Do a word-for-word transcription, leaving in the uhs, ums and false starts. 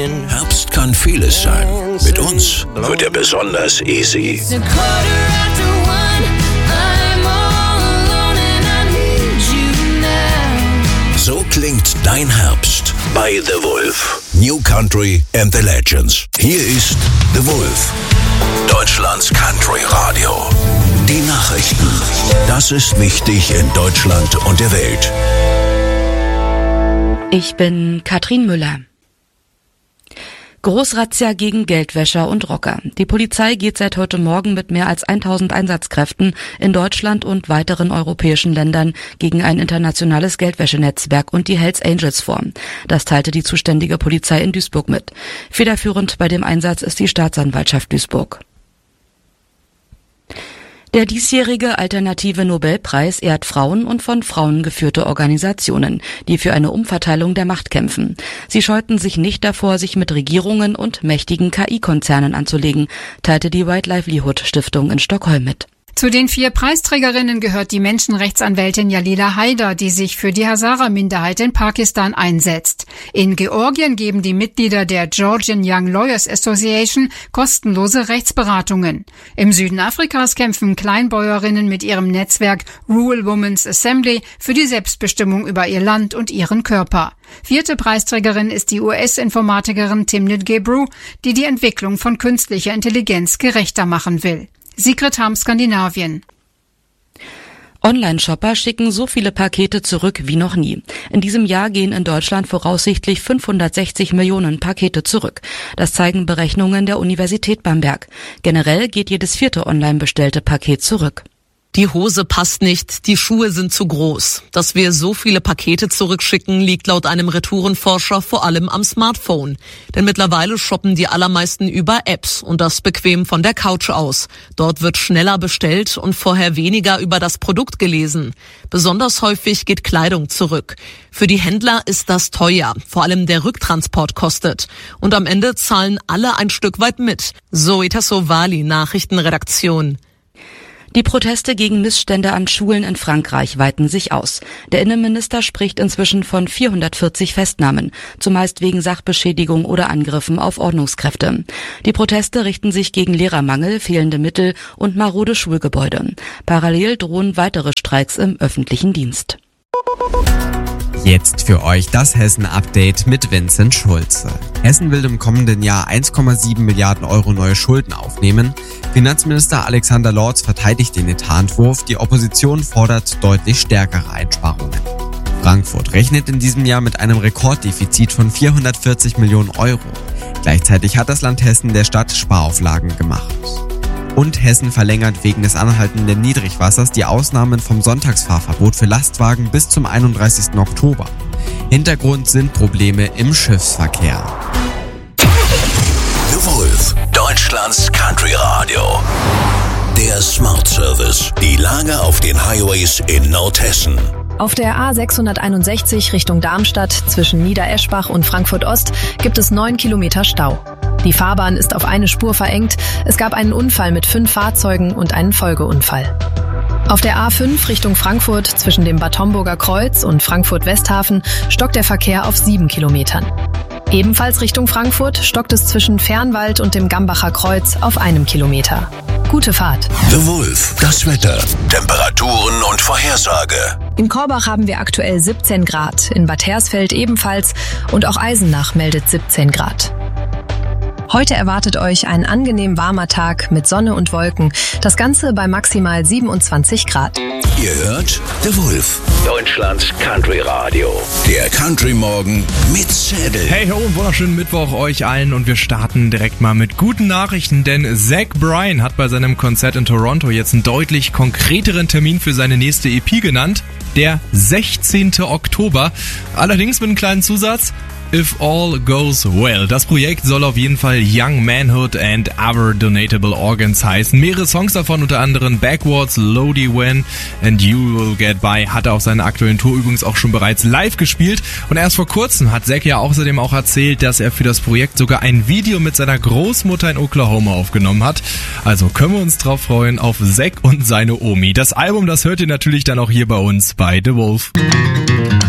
Herbst kann vieles sein. Mit uns wird er besonders easy. So klingt dein Herbst bei The Wolf. New Country and the Legends. Hier ist The Wolf. Deutschlands Country Radio. Die Nachrichten. Das ist wichtig in Deutschland und der Welt. Ich bin Katrin Müller. Großrazzia gegen Geldwäscher und Rocker. Die Polizei geht seit heute Morgen mit mehr als tausend Einsatzkräften in Deutschland und weiteren europäischen Ländern gegen ein internationales Geldwäschenetzwerk und die Hells Angels vor. Das teilte die zuständige Polizei in Duisburg mit. Federführend bei dem Einsatz ist die Staatsanwaltschaft Duisburg. Der diesjährige Alternative Nobelpreis ehrt Frauen und von Frauen geführte Organisationen, die für eine Umverteilung der Macht kämpfen. Sie scheuten sich nicht davor, sich mit Regierungen und mächtigen K I-Konzernen anzulegen, teilte die Right Livelihood Stiftung in Stockholm mit. Zu den vier Preisträgerinnen gehört die Menschenrechtsanwältin Jalila Haider, die sich für die Hazara-Minderheit in Pakistan einsetzt. In Georgien geben die Mitglieder der Georgian Young Lawyers Association kostenlose Rechtsberatungen. Im Süden Afrikas kämpfen Kleinbäuerinnen mit ihrem Netzwerk Rural Women's Assembly für die Selbstbestimmung über ihr Land und ihren Körper. Vierte Preisträgerin ist die U S-Informatikerin Timnit Gebru, die die Entwicklung von künstlicher Intelligenz gerechter machen will. Sigrid Harm, Skandinavien. Online-Shopper schicken so viele Pakete zurück wie noch nie. In diesem Jahr gehen in Deutschland voraussichtlich fünfhundertsechzig Millionen Pakete zurück. Das zeigen Berechnungen der Universität Bamberg. Generell geht jedes vierte online bestellte Paket zurück. Die Hose passt nicht, die Schuhe sind zu groß. Dass wir so viele Pakete zurückschicken, liegt laut einem Retourenforscher vor allem am Smartphone. Denn mittlerweile shoppen die allermeisten über Apps und das bequem von der Couch aus. Dort wird schneller bestellt und vorher weniger über das Produkt gelesen. Besonders häufig geht Kleidung zurück. Für die Händler ist das teuer, vor allem der Rücktransport kostet. Und am Ende zahlen alle ein Stück weit mit. Zoe Tassovali, Nachrichtenredaktion. Die Proteste gegen Missstände an Schulen in Frankreich weiten sich aus. Der Innenminister spricht inzwischen von vierhundertvierzig Festnahmen, zumeist wegen Sachbeschädigung oder Angriffen auf Ordnungskräfte. Die Proteste richten sich gegen Lehrermangel, fehlende Mittel und marode Schulgebäude. Parallel drohen weitere Streiks im öffentlichen Dienst. Jetzt für euch das Hessen-Update mit Vincent Schulze. Hessen will im kommenden Jahr eins Komma sieben Milliarden Euro neue Schulden aufnehmen. Finanzminister Alexander Lorz verteidigt den Etatentwurf. Die Opposition fordert deutlich stärkere Einsparungen. Frankfurt rechnet in diesem Jahr mit einem Rekorddefizit von vierhundertvierzig Millionen Euro. Gleichzeitig hat das Land Hessen der Stadt Sparauflagen gemacht. Und Hessen verlängert wegen des anhaltenden Niedrigwassers die Ausnahmen vom Sonntagsfahrverbot für Lastwagen bis zum einunddreißigsten Oktober. Hintergrund sind Probleme im Schiffsverkehr. The Wolf, Deutschlands Country Radio. Der Smart Service. Die Lage auf den Highways in Nordhessen. Auf der A sechshunderteinundsechzig Richtung Darmstadt zwischen Niedereschbach und Frankfurt Ost gibt es neun Kilometer Stau. Die Fahrbahn ist auf eine Spur verengt. Es gab einen Unfall mit fünf Fahrzeugen und einen Folgeunfall. Auf der A fünf Richtung Frankfurt zwischen dem Bad Homburger Kreuz und Frankfurt-Westhafen stockt der Verkehr auf sieben Kilometern. Ebenfalls Richtung Frankfurt stockt es zwischen Fernwald und dem Gambacher Kreuz auf einem Kilometer. Gute Fahrt. The Wolf, das Wetter, Temperaturen und Vorhersage. In Korbach haben wir aktuell siebzehn Grad, in Bad Hersfeld ebenfalls und auch Eisenach meldet siebzehn Grad. Heute erwartet euch ein angenehm warmer Tag mit Sonne und Wolken. Das Ganze bei maximal siebenundzwanzig Grad. Ihr hört The Wolf, Deutschlands Country Radio. Der Country Morgen mit Zettel. Hey ho, wunderschönen Mittwoch euch allen und wir starten direkt mal mit guten Nachrichten, denn Zach Bryan hat bei seinem Konzert in Toronto jetzt einen deutlich konkreteren Termin für seine nächste E P genannt. Der sechzehnten Oktober. Allerdings mit einem kleinen Zusatz. If All Goes Well. Das Projekt soll auf jeden Fall Young Manhood and Other Donatable Organs heißen. Mehrere Songs davon, unter anderem Backwards, Lodi When and You Will Get By, hat er auf seiner aktuellen Tour übrigens auch schon bereits live gespielt. Und erst vor kurzem hat Zack ja außerdem auch erzählt, dass er für das Projekt sogar ein Video mit seiner Großmutter in Oklahoma aufgenommen hat. Also können wir uns drauf freuen auf Zack und seine Omi. Das Album, das hört ihr natürlich dann auch hier bei uns bei The Wolf.